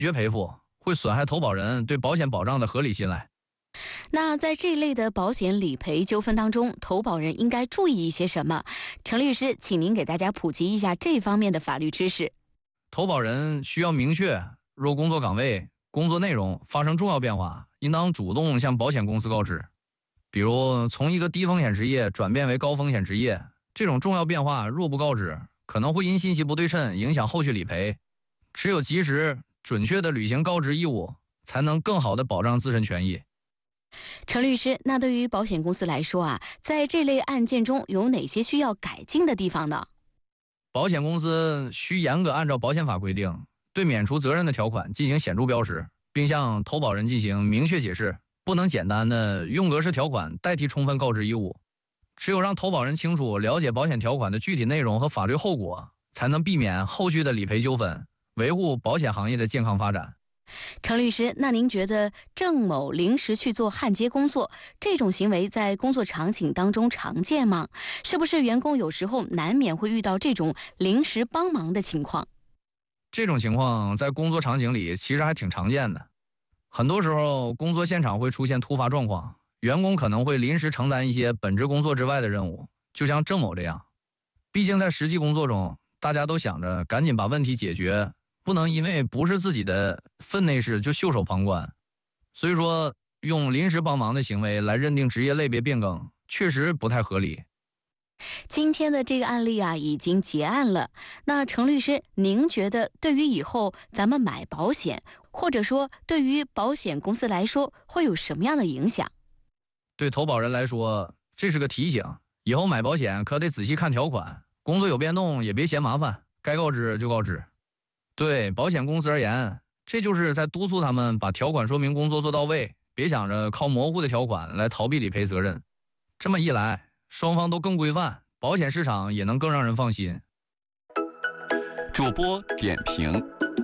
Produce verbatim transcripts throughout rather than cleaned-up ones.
决赔付，会损害投保人对保险保障的合理信赖。 那在这类的保险理赔纠纷当中，投保人应该注意一些什么？程律师，请您给大家普及一下这方面的法律知识。 投保人需要明确，若工作岗位、工作内容发生重要变化，应当主动向保险公司告知。比如从一个低风险职业转变为高风险职业，这种重要变化若不告知，可能会因信息不对称影响后续理赔。只有及时准确地履行告知义务，才能更好地保障自身权益。 程律师，那对于保险公司来说啊，在这类案件中有哪些需要改进的地方呢？ 保险公司需严格按照保险法规定，对免除责任的条款进行显著标识，并向投保人进行明确解释，不能简单的用格式条款代替充分告知义务。只有让投保人清楚了解保险条款的具体内容和法律后果，才能避免后续的理赔纠纷，维护保险行业的健康发展。 程律师，那您觉得郑某临时去做焊接工作，这种行为在工作场景当中常见吗？是不是员工有时候难免会遇到这种临时帮忙的情况？ 这种情况在工作场景里其实还挺常见的。很多时候工作现场会出现突发状况，员工可能会临时承担一些本职工作之外的任务，就像郑某这样。毕竟在实际工作中，大家都想着赶紧把问题解决，不能因为不是自己的分内事就袖手旁观。所以说用临时帮忙的行为来认定职业类别变更，确实不太合理。 今天的这个案例啊，已经结案了。那程律师，您觉得对于以后咱们买保险，或者说对于保险公司来说，会有什么样的影响？ 对投保人来说，这是个提醒，以后买保险可得仔细看条款，工作有变动也别嫌麻烦，该告知就告知。对保险公司而言，这就是在督促他们把条款说明工作做到位，别想着靠模糊的条款来逃避理赔责任。这么一来，双方都更规范，保险市场也能更让人放心。 主播点评。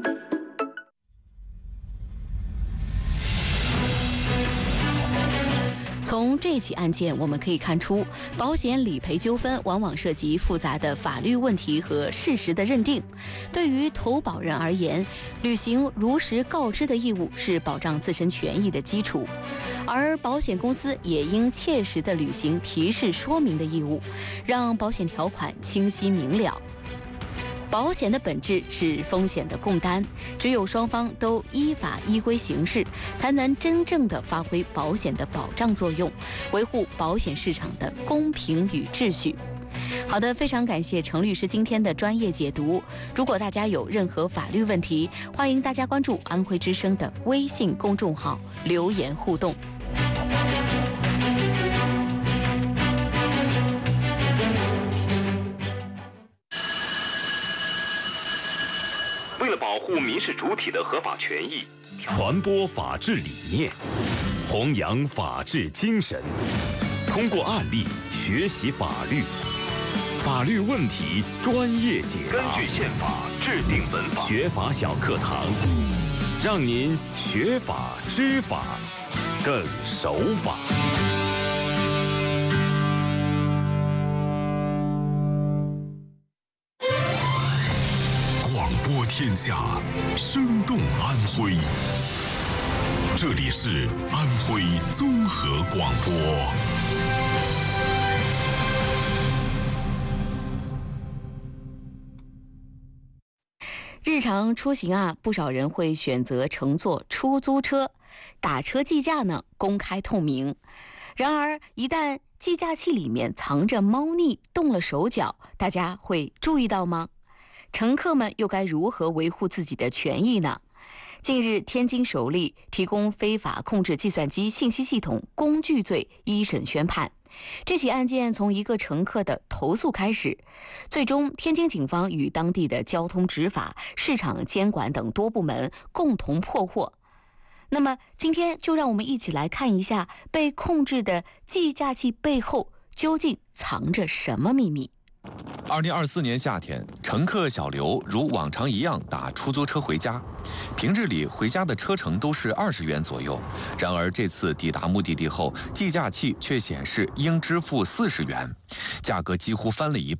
从这起案件我们可以看出，保险理赔纠纷往往涉及复杂的法律问题和事实的认定。对于投保人而言，履行如实告知的义务是保障自身权益的基础，而保险公司也应切实地履行提示说明的义务，让保险条款清晰明了。保险的本质是风险的共担，只有双方都依法依规行事，才能真正的发挥保险的保障作用，维护保险市场的公平与秩序。好的，非常感谢程律师今天的专业解读。如果大家有任何法律问题，欢迎大家关注安徽之声的微信公众号留言互动。 为了保护民事主体的合法权益， 传播法治理念，弘扬法治精神，通过案例学习法律，法律问题专业解答， 根据宪法制定文法， 学法小课堂，让您学法知法，更守法。 播天下，生动安徽。这里是安徽综合广播。 日常出行啊，不少人会选择乘坐出租车，打车计价呢公开透明。然而，一旦计价器里面藏着猫腻，动了手脚，大家会注意到吗？乘客们又该如何维护自己的权益呢？近日，天津首例提供非法控制计算机信息系统工具罪一审宣判。这起案件从一个乘客的投诉开始，最终天津警方与当地的交通执法、市场监管等多部门共同破获。那么，今天就让我们一起来看一下被控制的计价器背后究竟藏着什么秘密。 二零二四年夏天，乘客小刘如往常一样打出租车回家。平日里回家的车程都是二十元左右，然而这次抵达目的地后，计价器却显示应支付四十元，价格几乎翻了一倍。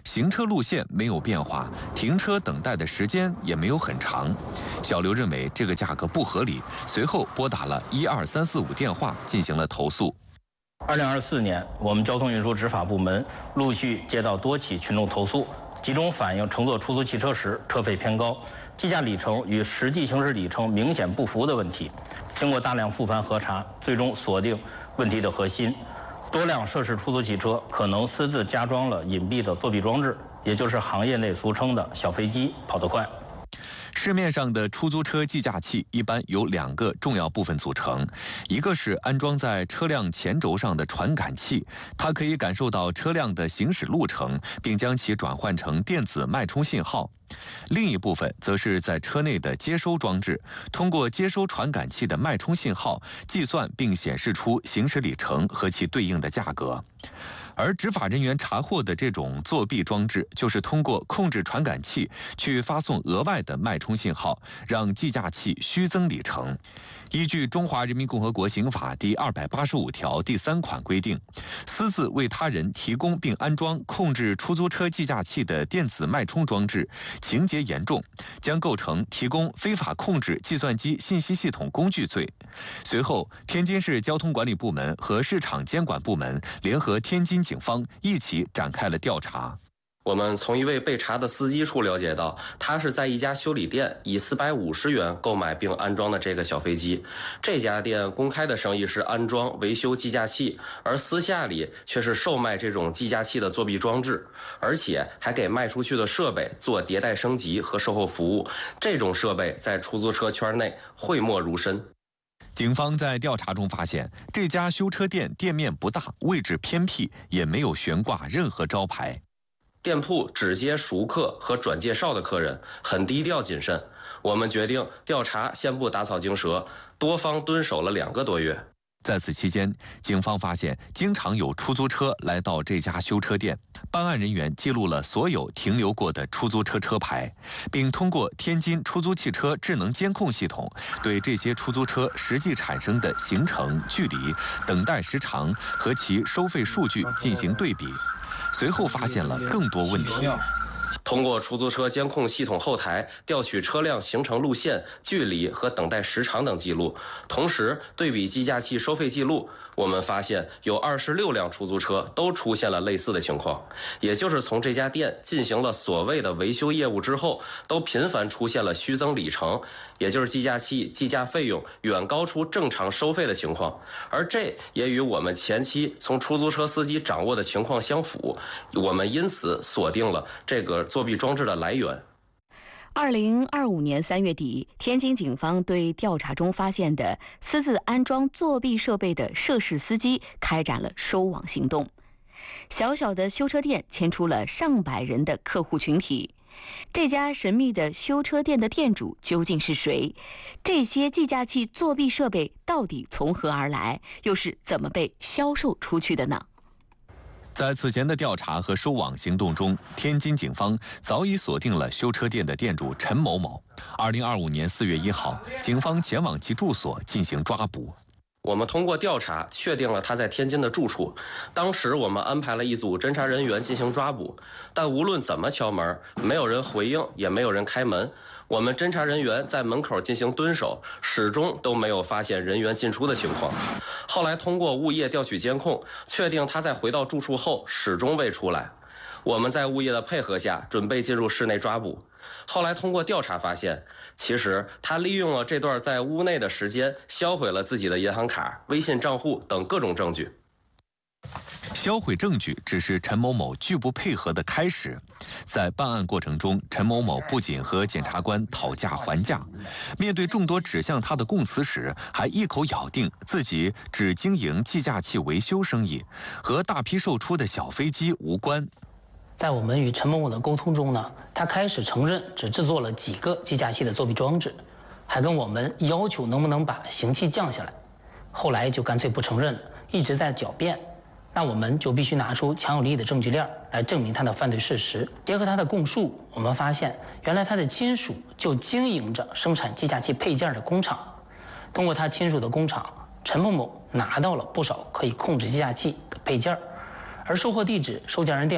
行车路线没有变化，停车等待的时间也没有很长。小刘认为这个价格不合理，随后拨打了一二三四五电话进行了投诉。 二零二四年，我们交通运输执法部门陆续接到多起群众投诉，集中反映乘坐出租汽车时车费偏高、计价里程与实际行驶里程明显不符的问题。经过大量复盘核查，最终锁定问题的核心。多辆涉事出租汽车可能私自加装了隐蔽的作弊装置，也就是行业内俗称的小飞机，跑得快。 市面上的出租车计价器一般由两个重要部分组成，一个是安装在车辆前轴上的传感器，它可以感受到车辆的行驶路程，并将其转换成电子脉冲信号。另一部分则是在车内的接收装置，通过接收传感器的脉冲信号，计算并显示出行驶里程和其对应的价格。而执法人员查获的这种作弊装置，就是通过控制传感器去发送额外的脉冲信号，让计价器虚增里程。依据《中华人民共和国刑法》第二百八十五条第三款规定，私自为他人提供并安装控制出租车计价器的电子脉冲装置，情节严重，将构成提供非法控制计算机信息系统工具罪。随后，天津市交通管理部门和市场监管部门联合天津警方一起展开了调查。 我们从一位被查的司机处了解到，他是在一家修理店以四百五十元购买并安装的这个小飞机。这家店公开的生意是安装维修计价器，而私下里却是售卖这种计价器的作弊装置，而且还给卖出去的设备做迭代升级和售后服务。这种设备在出租车圈内讳莫如深。 警方在调查中发现，这家修车店店面不大，位置偏僻，也没有悬挂任何招牌。 店铺只接熟客和转介绍的客人，很低调谨慎。我们决定调查先不打草惊蛇，多方蹲守了两个多月。 在此期间，警方发现经常有出租车来到这家修车店，办案人员记录了所有停留过的出租车车牌，并通过天津出租汽车智能监控系统，对这些出租车实际产生的行程、距离、等待时长和其收费数据进行对比。随后发现了更多问题。 通过出租车监控系统后台调取车辆行程路线、距离和等待时长等记录，同时对比计价器收费记录，我们发现有二十六辆出租车都出现了类似的情况，也就是从这家店进行了所谓的维修业务之后，都频繁出现了虚增里程，也就是计价器计价费用远高出正常收费的情况，而这也与我们前期从出租车司机掌握的情况相符，我们因此锁定了这个作弊装置的来源。 二零二五年三月底，天津警方对调查中发现的私自安装作弊设备的涉事司机开展了收网行动。小小的修车店牵出了上百人的客户群体。这家神秘的修车店的店主究竟是谁？这些计价器作弊设备到底从何而来？又是怎么被销售出去的呢？ 在此前的调查和收网行动中，天津警方早已锁定了修车店的店主陈某某。二零二五年四月一号，警方前往其住所进行抓捕。 我们通过调查确定了他在天津的住处。当时我们安排了一组侦查人员进行抓捕，但无论怎么敲门，没有人回应，也没有人开门。我们侦查人员在门口进行蹲守，始终都没有发现人员进出的情况。后来通过物业调取监控，确定他在回到住处后始终未出来。我们在物业的配合下，准备进入室内抓捕。后来通过调查发现，其实他利用了这段在屋内的时间，销毁了自己的银行卡、微信账户等各种证据。 销毁证据只是陈某某拒不配合的开始。在办案过程中，陈某某不仅和检察官讨价还价，面对众多指向他的供词时，还一口咬定自己只经营计价器维修生意，和大批售出的小飞机无关。 在我们与陈某某的沟通中呢，他开始承认只制作了几个计价器的作弊装置，还跟我们要求能不能把刑期降下来。后来就干脆不承认了，一直在狡辩。那我们就必须拿出强有力的证据链来证明他的犯罪事实。结合他的供述，我们发现原来他的亲属就经营着生产计价器配件的工厂。通过他亲属的工厂，陈某某拿到了不少可以控制计价器的配件，而售货地址、收件人电话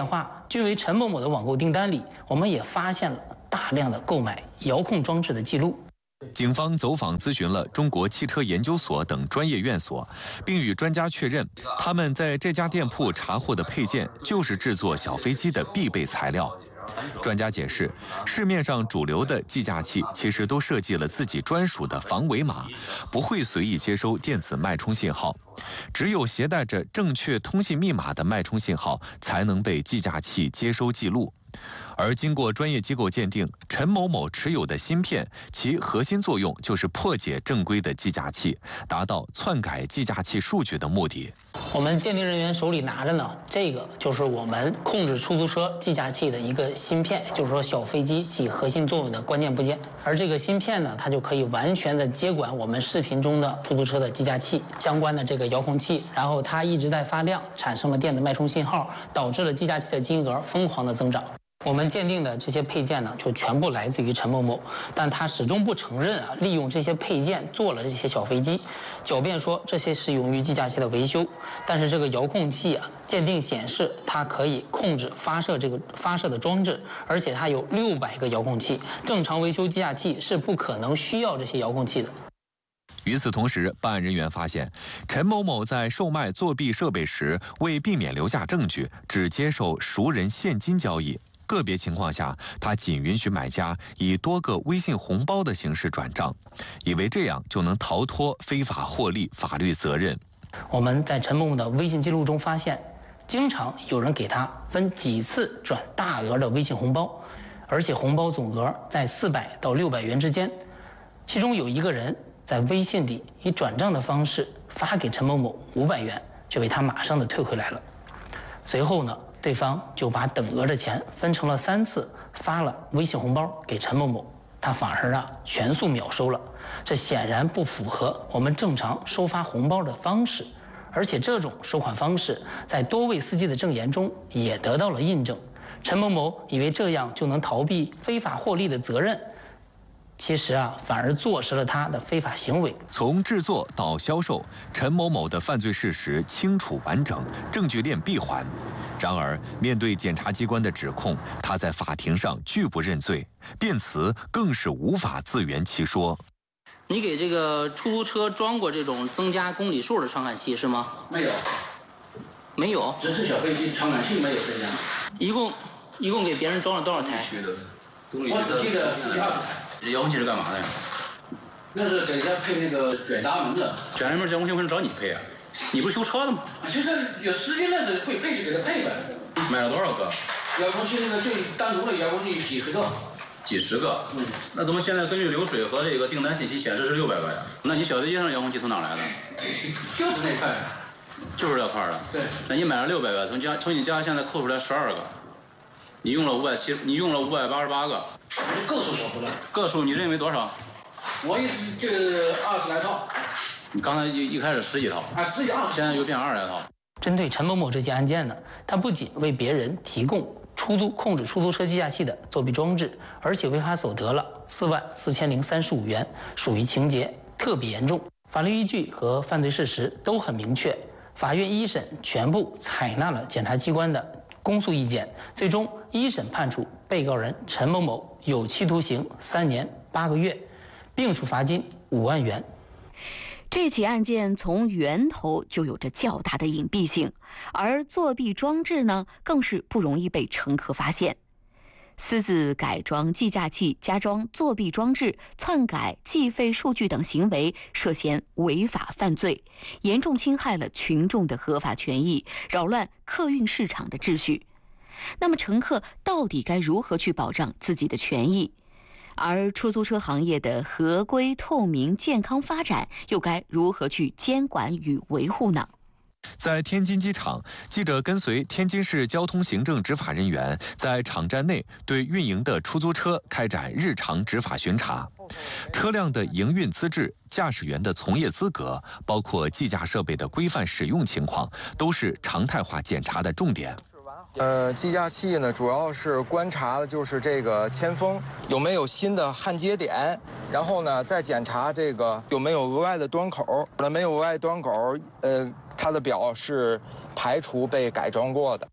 据为陈某某的网购订单里，我们也发现了大量的购买遥控装置的记录。 警方走访咨询了中国汽车研究所等专业院所，并与专家确认，他们在这家店铺查获的配件就是制作小飞机的必备材料。专家解释，市面上主流的计价器其实都设计了自己专属的防伪码，不会随意接收电子脉冲信号，只有携带着正确通信密码的脉冲信号才能被计价器接收记录。而经过专业机构鉴定，陈某某持有的芯片，其核心作用就是破解正规的计价器，达到篡改计价器数据的目的。 我们鉴定人员手里拿着呢，这个就是我们控制出租车计价器的一个芯片，也就是说小飞机起核心作用的关键部件。而这个芯片呢，它就可以完全的接管我们视频中的出租车的计价器相关的这个遥控器，然后它一直在发亮，产生了电子脉冲信号，导致了计价器的金额疯狂的增长。我们鉴定的这些配件呢，就全部来自于陈某某，但他始终不承认啊，利用这些配件做了这些小飞机，狡辩说这些是用于计价器的维修。但是这个遥控器啊，鉴定显示它可以控制发射这个发射的装置，而且它有六百个遥控器，正常维修计价器是不可能需要这些遥控器的。 与此同时，办案人员发现，陈某某在售卖作弊设备时，为避免留下证据，只接受熟人现金交易。个别情况下，他仅允许买家以多个微信红包的形式转账，以为这样就能逃脱非法获利法律责任。 我们在陈某某的微信记录中发现，经常有人给他分几次转大额的微信红包，而且红包总额在四百到六百元之间。其中有一个人在微信里以转账的方式发给陈某某五百元，却被他马上的退回来了。随后呢，对方就把等额的钱分成了三次，发了微信红包给陈某某，他反而啊全数秒收了，这显然不符合我们正常收发红包的方式，而且这种收款方式在多位司机的证言中也得到了印证。陈某某以为这样就能逃避非法获利的责任，其实啊，反而坐实了他的非法行为。 从制作到销售，陈某某的犯罪事实清楚完整，证据链闭环。然而，面对检察机关的指控，他在法庭上拒不认罪，辩词更是无法自圆其说。 你给这个出租车装过这种增加公里数的传感器是吗？ 没有， 没有， 只是小飞机传感器没有增加。 一共一共给别人装了多少台？ 我只记得十几二十台。 这遥控器是干嘛的呀？ 那是给人家配那个卷闸门的。 卷闸门遥控器为什么找你配啊？你不是修车的吗？ 就是有时间段子会配就给他配呗。 买了多少个？ 遥控器那个最单独的遥控器几十个。 几十个？嗯。那怎么现在根据流水和这个订单信息显示是六百个呀？那你小飞机上的遥控器从哪来的？ 就是那块。 就是这块的。 对。 那你买了六百个，从家从你家现在扣出来十二个，你用了五百七，你用了五百八十八个。 个数少不了。 个数你认为多少？ 我一直就是二十来套。 你刚才一一开始十几套。 啊，十几二十。 现在又变二十来套。 针对陈某某这起案件呢，他不仅为别人提供出租控制出租车计价器的作弊装置，而且违法所得了四万四千零三十五元，属于情节特别严重。法律依据和犯罪事实都很明确，法院一审全部采纳了检察机关的公诉意见，最终一审判处被告人陈某某有期徒刑三年八个月，并处罚金五万元。 这起案件从源头就有着较大的隐蔽性，而作弊装置呢，更是不容易被乘客发现。私自改装计价器、加装作弊装置、篡改计费数据等行为涉嫌违法犯罪，严重侵害了群众的合法权益，扰乱客运市场的秩序。那么乘客到底该如何去保障自己的权益？而出租车行业的合规、透明、健康发展又该如何去监管与维护呢？ 在天津机场，记者跟随天津市交通行政执法人员在场站内对运营的出租车开展日常执法巡查。车辆的营运资质、驾驶员的从业资格，包括计价设备的规范使用情况，都是常态化检查的重点。 呃，计价器呢，主要是观察的就是这个铅封有没有新的焊接点，然后呢，再检查这个有没有额外的端口。那没有额外端口，呃，它的表是排除被改装过的。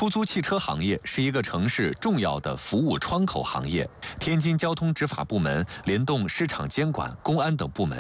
出租汽车行业是一个城市重要的服务窗口行业。天津交通执法部门联动市场监管、公安等部门，